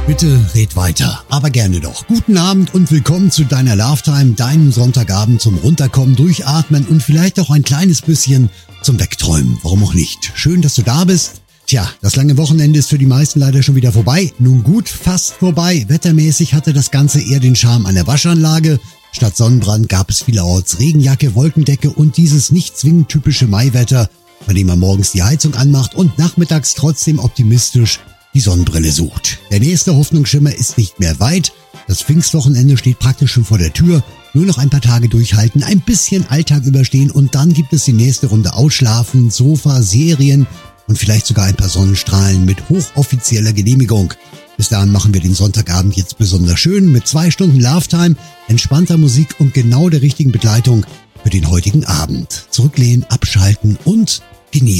Bitte red weiter, aber gerne doch. Guten Abend und willkommen zu deiner Lovetime, deinem Sonntagabend zum Runterkommen, Durchatmen und vielleicht auch ein kleines bisschen zum Wegträumen. Warum auch nicht? Schön, dass du da bist. Tja, das lange Wochenende ist für die meisten leider schon wieder vorbei. Nun gut, fast vorbei. Wettermäßig hatte das Ganze eher den Charme einer Waschanlage. Statt Sonnenbrand gab es vielerorts Regenjacke, Wolkendecke und dieses nicht zwingend typische Maiwetter, bei dem man morgens die Heizung anmacht und nachmittags trotzdem optimistisch die Sonnenbrille sucht. Der nächste Hoffnungsschimmer ist nicht mehr weit. Das Pfingstwochenende steht praktisch schon vor der Tür. Nur noch ein paar Tage durchhalten, ein bisschen Alltag überstehen und dann gibt es die nächste Runde Ausschlafen, Sofa, Serien und vielleicht sogar ein paar Sonnenstrahlen mit hochoffizieller Genehmigung. Bis dahin machen wir den Sonntagabend jetzt besonders schön mit 2 Stunden Lovetime, entspannter Musik und genau der richtigen Begleitung für den heutigen Abend. Zurücklehnen, abschalten und genießen.